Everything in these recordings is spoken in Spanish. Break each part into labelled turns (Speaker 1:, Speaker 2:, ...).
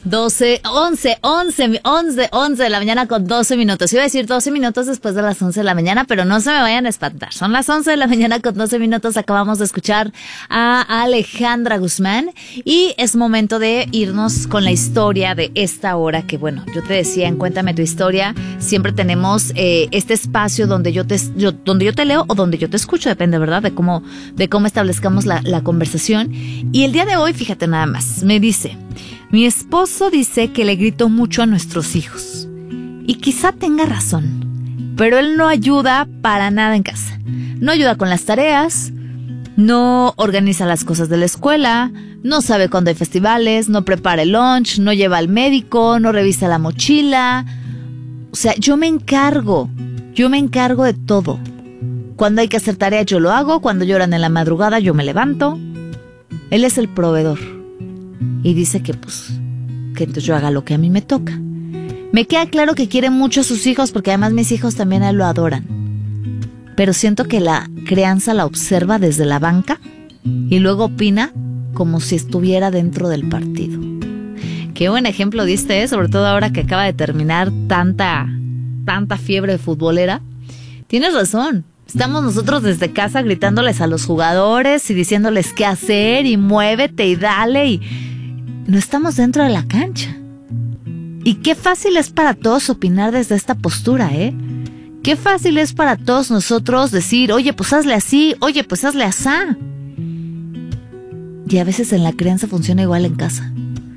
Speaker 1: 11 de la mañana con 12 minutos. Iba a decir 12 minutos después de las 11 de la mañana, pero no se me vayan a espantar. Son las 11 de la mañana con 12 minutos. Acabamos de escuchar a Alejandra Guzmán y es momento de irnos con la historia de esta hora que, bueno, yo te decía en Cuéntame tu historia, siempre tenemos este espacio donde yo te leo o donde yo te escucho, depende, ¿verdad? De cómo establezcamos la conversación. Y el día de hoy, fíjate nada más, me dice: mi esposo dice que le grito mucho a nuestros hijos. Y quizá tenga razón, pero él no ayuda para nada en casa. No ayuda con las tareas, no organiza las cosas de la escuela, no sabe cuándo hay festivales, no prepara el lunch, no lleva al médico, no revisa la mochila. O sea, yo me encargo de todo. Cuando hay que hacer tareas yo lo hago, cuando lloran en la madrugada yo me levanto. Él es el proveedor. Y dice que entonces yo haga lo que a mí me toca. Me queda claro que quiere mucho a sus hijos porque además mis hijos también a él lo adoran. Pero siento que la crianza la observa desde la banca y luego opina como si estuviera dentro del partido. Qué buen ejemplo diste, sobre todo ahora que acaba de terminar tanta fiebre futbolera. Tienes razón. Estamos nosotros desde casa gritándoles a los jugadores y diciéndoles qué hacer y muévete y dale, y no estamos dentro de la cancha. Y qué fácil es para todos opinar desde esta postura, ¿eh? Qué fácil es para todos nosotros decir, oye, pues hazle así, oye, pues hazle asá. Y a veces en la crianza funciona igual en casa.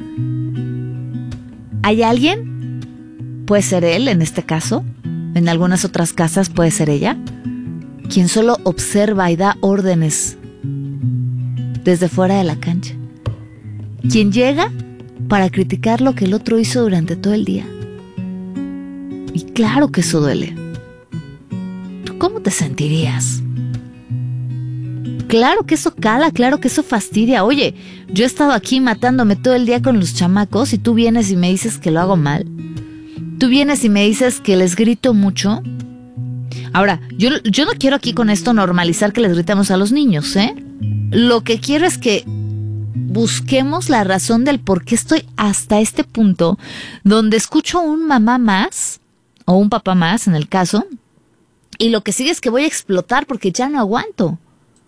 Speaker 1: ¿Hay alguien? Puede ser él en este caso. En algunas otras casas puede ser ella, quien solo observa y da órdenes desde fuera de la cancha. Quien llega para criticar lo que el otro hizo durante todo el día. Y claro que eso duele. ¿Tú cómo te sentirías? Claro que eso cala, claro que eso fastidia. Oye, yo he estado aquí matándome todo el día con los chamacos y tú vienes y me dices que lo hago mal. Tú vienes y me dices que les grito mucho. Ahora, yo no quiero aquí con esto normalizar que les gritamos a los niños, ¿eh? Lo que quiero es que busquemos la razón del por qué estoy hasta este punto donde escucho un mamá más o un papá más en el caso, y lo que sigue es que voy a explotar porque ya no aguanto.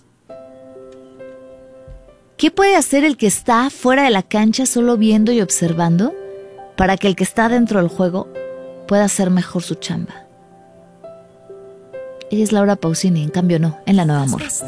Speaker 1: ¿Qué puede hacer el que está fuera de la cancha solo viendo y observando para que el que está dentro del juego pueda hacer mejor su chamba? Ella es Laura Pausini, en cambio no, en La Nueva Amor.